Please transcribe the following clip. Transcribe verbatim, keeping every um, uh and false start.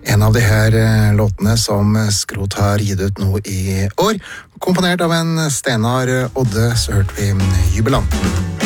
En av de her eh, låtene som Skrot har gitt ut nå i år, komponert av en Steinar Odde, så hørte vi Jubilanten.